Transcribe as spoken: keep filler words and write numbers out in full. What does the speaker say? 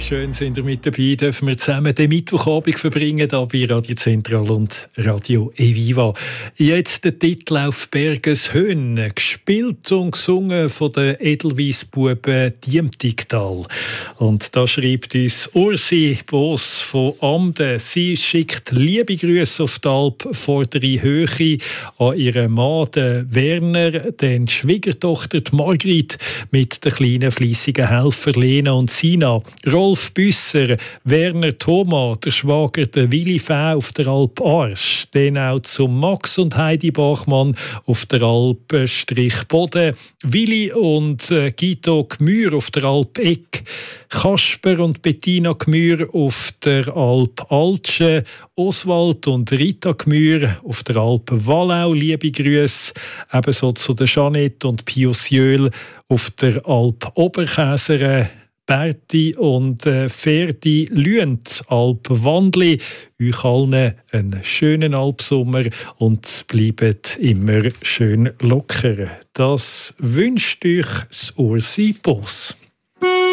schön sind ihr mit dabei. Dürfen wir zusammen den Mittwochabend verbringen, hier bei Radio Zentral und Radio Eviva. Jetzt der Titel auf Bergeshöhen, gespielt und gesungen von den Edelweissbuben Diemtigtal. Und da schreibt uns Ursi Boss von Amden. Sie schickt liebe Grüße auf die Alp vordere Höhe an ihren Mann, den Werner, den Schwiegertochter die Margrit mit den kleinen fleissigen Helfer Lena und Sina, Rolf Büsser, Werner Thoma, der Schwager der Willi Fäh auf der Alp Arsch, dann auch zum Max und Heidi Bachmann auf der Alp Strich Boden, Willi und äh, Guido Gmür auf der Alp Eck, Kasper und Bettina Gmür auf der Alp Altsche, Oswald und Rita Gmür auf der Alp Wallau, liebe Grüße, ebenso zu der Jeanette und Pius Jöl auf der Alp Oberkäsere, Berti und äh, Ferdi Lüent, Alp Wandli. Euch allen einen schönen Alpsommer und bleibt immer schön locker. Das wünscht euch das Ursi Boss.